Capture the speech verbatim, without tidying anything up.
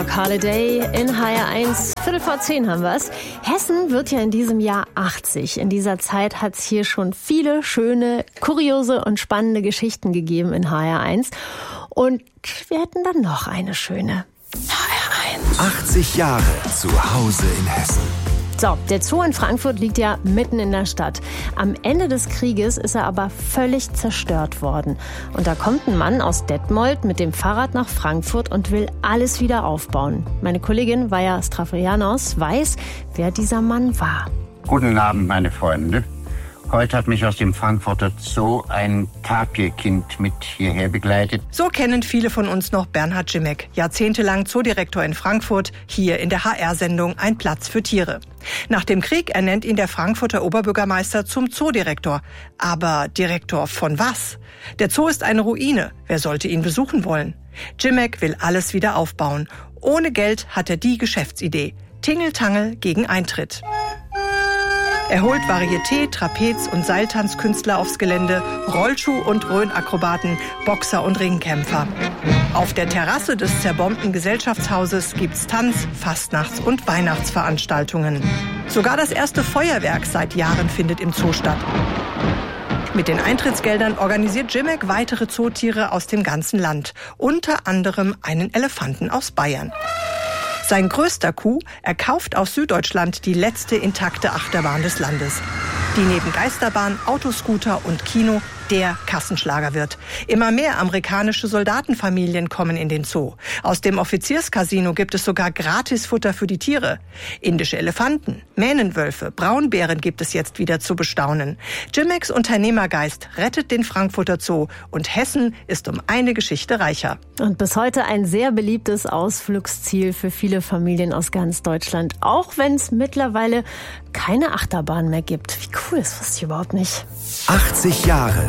Holiday in H R eins, Viertel vor zehn haben wir's. Hessen wird ja in diesem Jahr achtzig. In dieser Zeit hat's hier schon viele schöne, kuriose und spannende Geschichten gegeben in H R eins. Und wir hätten dann noch eine schöne. H R eins. achtzig Jahre zu Hause in Hessen. So, der Zoo in Frankfurt liegt ja mitten in der Stadt. Am Ende des Krieges ist er aber völlig zerstört worden. Und da kommt ein Mann aus Detmold mit dem Fahrrad nach Frankfurt und will alles wieder aufbauen. Meine Kollegin Vaja Strafrianos weiß, wer dieser Mann war. Guten Abend, meine Freunde. Heute hat mich aus dem Frankfurter Zoo ein Tapirkind mit hierher begleitet. So kennen viele von uns noch Bernhard Grzimek, jahrzehntelang Zoodirektor in Frankfurt, hier in der H R-Sendung Ein Platz für Tiere. Nach dem Krieg ernennt ihn der Frankfurter Oberbürgermeister zum Zoodirektor. Aber Direktor von was? Der Zoo ist eine Ruine. Wer sollte ihn besuchen wollen? Grzimek will alles wieder aufbauen. Ohne Geld hat er die Geschäftsidee. Tingeltangel gegen Eintritt. Er holt Varieté-, Trapez- und Seiltanzkünstler aufs Gelände, Rollschuh- und Rhönakrobaten, Boxer und Ringkämpfer. Auf der Terrasse des zerbombten Gesellschaftshauses gibt's Tanz-, Fastnachts- und Weihnachtsveranstaltungen. Sogar das erste Feuerwerk seit Jahren findet im Zoo statt. Mit den Eintrittsgeldern organisiert Grzimek weitere Zootiere aus dem ganzen Land, unter anderem einen Elefanten aus Bayern. Sein größter Coup, er kauft aus Süddeutschland die letzte intakte Achterbahn des Landes, die neben Geisterbahn, Autoscooter und Kino der Kassenschlager wird. Immer mehr amerikanische Soldatenfamilien kommen in den Zoo. Aus dem Offizierscasino gibt es sogar Gratisfutter für die Tiere. Indische Elefanten, Mähnenwölfe, Braunbären gibt es jetzt wieder zu bestaunen. Grzimeks Unternehmergeist rettet den Frankfurter Zoo und Hessen ist um eine Geschichte reicher. Und bis heute ein sehr beliebtes Ausflugsziel für viele Familien aus ganz Deutschland. Auch wenn es mittlerweile keine Achterbahn mehr gibt. Wie cool ist das überhaupt nicht? achtzig Jahre